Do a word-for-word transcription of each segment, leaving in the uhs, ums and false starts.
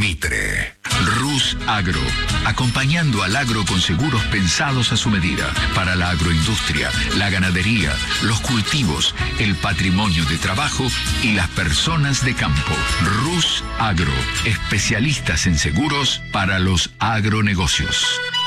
Mitre. Rus Agro, acompañando al agro con seguros pensados a su medida, para la agroindustria, la ganadería, los cultivos, el patrimonio de trabajo y las personas de campo. Rus Agro, especialistas en seguros para los agronegocios.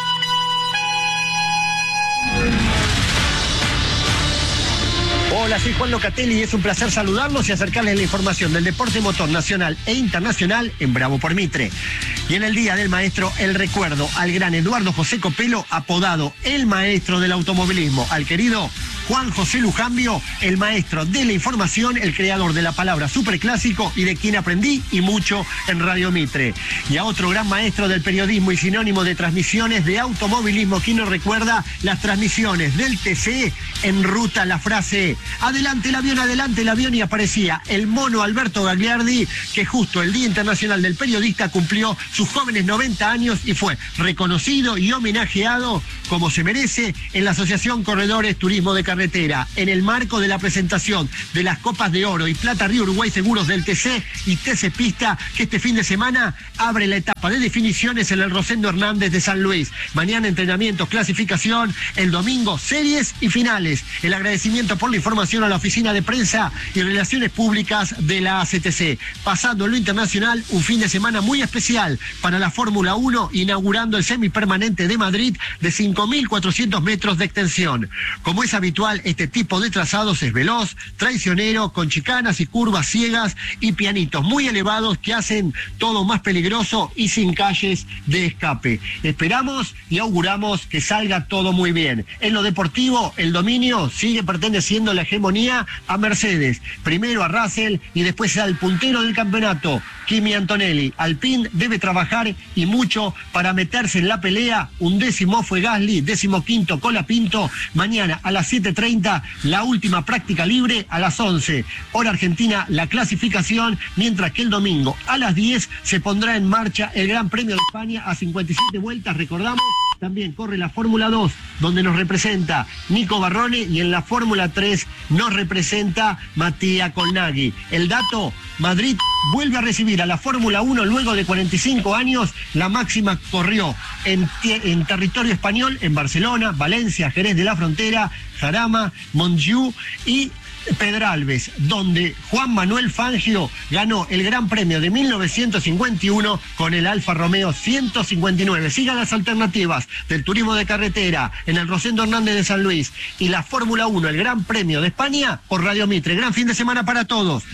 Hola, soy Juan Locatelli y es un placer saludarlos y acercarles la información del deporte motor nacional e internacional en Bravo por Mitre. Y en el Día del Maestro, el recuerdo al gran Eduardo José Copelo, apodado el maestro del automovilismo, al querido Juan José Lujambio, el maestro de la información, el creador de la palabra superclásico y de quien aprendí y mucho en Radio Mitre. Y a otro gran maestro del periodismo y sinónimo de transmisiones de automovilismo, quien nos recuerda las transmisiones del T C en ruta, la frase "adelante el avión, adelante el avión", y aparecía el mono Alberto Gagliardi, que justo el Día Internacional del Periodista cumplió sus jóvenes noventa años y fue reconocido y homenajeado como se merece en la Asociación Corredores Turismo de Carretera, en el marco de la presentación de las Copas de Oro y Plata Río Uruguay Seguros del T C y T C Pista, que este fin de semana abre la etapa de definiciones en el Rosendo Hernández de San Luis. Mañana entrenamientos, clasificación, el domingo series y finales. El agradecimiento por la información a la Oficina de Prensa y Relaciones Públicas de la A C T C. Pasando en lo internacional, un fin de semana muy especial para la Fórmula uno, inaugurando el semipermanente de Madrid de cinco mil cuatrocientos metros de extensión. Como es habitual, este tipo de trazados es veloz, traicionero, con chicanas y curvas ciegas y pianitos muy elevados que hacen todo más peligroso y sin calles de escape. Esperamos y auguramos que salga todo muy bien. En lo deportivo, el dominio sigue perteneciendo la hegemonía a Mercedes. Primero a Russell y después al puntero del campeonato, Kimi Antonelli. Alpine debe trabajar y mucho para meterse en la pelea. Un décimo fue Gasly, décimo quinto Colapinto. Mañana a las siete treinta la última práctica libre, a las once hora argentina la clasificación, mientras que el domingo a las diez se pondrá en marcha el Gran Premio de España a cincuenta y siete vueltas. Recordamos, también corre la Fórmula dos, donde nos representa Nico Barrone, y en la Fórmula tres nos representa Mattia Colnaghi. El dato: Madrid vuelve a recibir a la Fórmula uno luego de cuarenta y cinco años. La máxima corrió en, en territorio español, en Barcelona, Valencia, Jerez de la Frontera, Jarama, Montjuïc y Pedralbes, donde Juan Manuel Fangio ganó el Gran Premio de mil novecientos cincuenta y uno con el Alfa Romeo ciento cincuenta y nueve. Sigan las alternativas del turismo de carretera en el Rosendo Hernández de San Luis y la Fórmula uno, el Gran Premio de España, por Radio Mitre. Gran fin de semana para todos.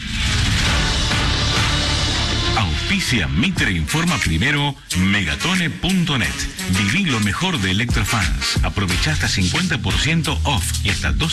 Auspicia Mitre Informa Primero, Megatone punto net. Viví lo mejor de Electrofans. Aprovecha hasta cincuenta por ciento off y hasta dos